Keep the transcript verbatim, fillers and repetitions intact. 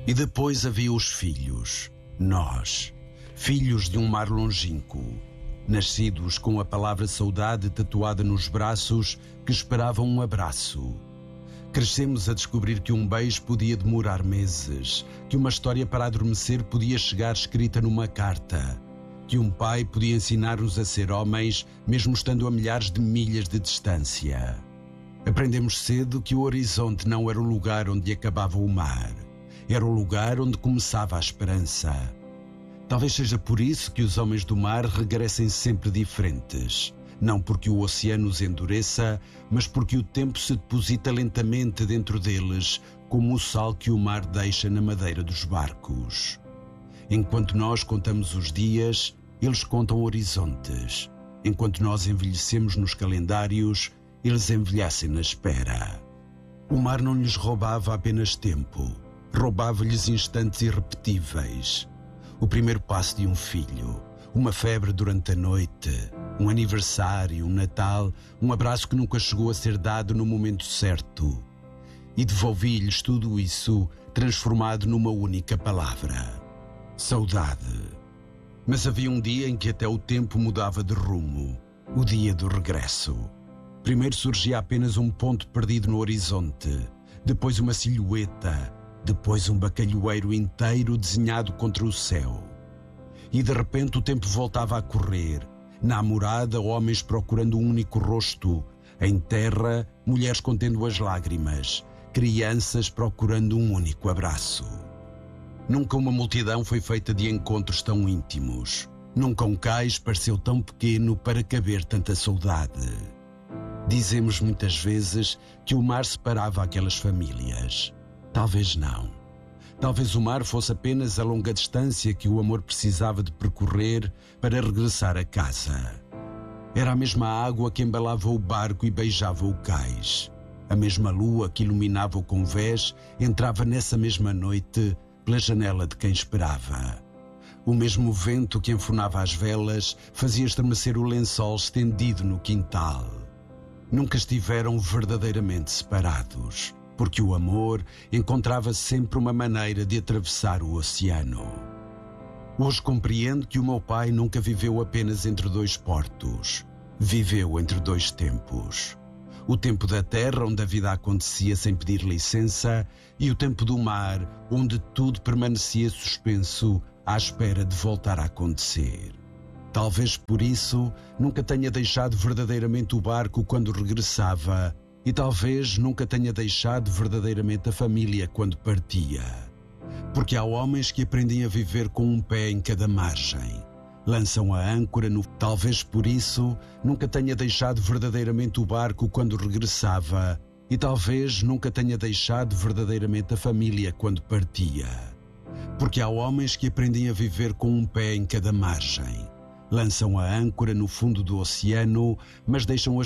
E depois havia os filhos, nós, filhos de um mar longínquo, nascidos com a palavra saudade tatuada nos braços que esperavam um abraço. Crescemos a descobrir que um beijo podia demorar meses, que uma história para adormecer podia chegar escrita numa carta, que um pai podia ensinar-nos a ser homens mesmo estando a milhares de milhas de distância. Aprendemos cedo que o horizonte não era o lugar onde acabava o mar, era o lugar onde começava a esperança. Talvez seja por isso que os homens do mar regressem sempre diferentes. Não porque o oceano os endureça, mas porque o tempo se deposita lentamente dentro deles, como o sal que o mar deixa na madeira dos barcos. Enquanto nós contamos os dias, eles contam horizontes. Enquanto nós envelhecemos nos calendários, eles envelhecem na espera. O mar não lhes roubava apenas tempo, roubava-lhes instantes irrepetíveis. O primeiro passo de um filho, uma febre durante a noite, um aniversário, um Natal, um abraço que nunca chegou a ser dado no momento certo. E devolvi-lhes tudo isso transformado numa única palavra: saudade. Mas havia um dia em que até o tempo mudava de rumo, o dia do regresso. Primeiro surgia apenas um ponto perdido no horizonte, depois uma silhueta, depois um bacalhoeiro inteiro desenhado contra o céu. E de repente o tempo voltava a correr. Na morada, homens procurando um único rosto. Em terra, mulheres contendo as lágrimas. Crianças procurando um único abraço. Nunca uma multidão foi feita de encontros tão íntimos. Nunca um cais pareceu tão pequeno para caber tanta saudade. Dizemos muitas vezes que o mar separava aquelas famílias. Talvez não. Talvez o mar fosse apenas a longa distância que o amor precisava de percorrer para regressar a casa. Era a mesma água que embalava o barco e beijava o cais. A mesma lua que iluminava o convés entrava nessa mesma noite pela janela de quem esperava. O mesmo vento que enfunava as velas fazia estremecer o lençol estendido no quintal. Nunca estiveram verdadeiramente separados, porque o amor encontrava sempre uma maneira de atravessar o oceano. Hoje compreendo que o meu pai nunca viveu apenas entre dois portos. Viveu entre dois tempos. O tempo da terra, onde a vida acontecia sem pedir licença, e o tempo do mar, onde tudo permanecia suspenso à espera de voltar a acontecer. Talvez por isso nunca tenha deixado verdadeiramente o barco quando regressava, e talvez nunca tenha deixado verdadeiramente a família quando partia. Porque há homens que aprendem a viver com um pé em cada margem. Lançam a âncora no... Talvez por isso nunca tenha deixado verdadeiramente o barco quando regressava, e talvez nunca tenha deixado verdadeiramente a família quando partia. Porque há homens que aprendem a viver com um pé em cada margem. Lançam a âncora no fundo do oceano, mas deixam as